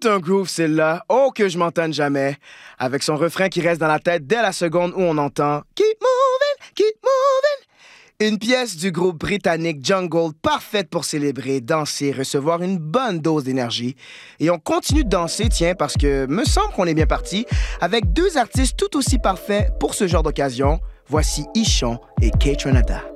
C'est un groove, celle-là. Oh, que je m'entende jamais. Avec son refrain qui reste dans la tête dès la seconde où on entend « Keep moving, keep moving ». Une pièce du groupe britannique Jungle, parfaite pour célébrer, danser, recevoir une bonne dose d'énergie. Et on continue de danser, tiens, parce que me semble qu'on est bien parti, avec deux artistes tout aussi parfaits pour ce genre d'occasion. Voici Ichon et Kate Renata.